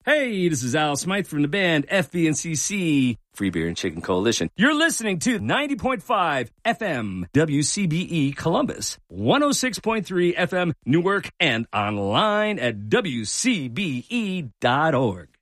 Hey, this is Al Smythe from the band FBNCC, Free Beer and Chicken Coalition. You're listening to 90.5 FM WCBE Columbus, 106.3 FM Newark, and online at WCBE.org.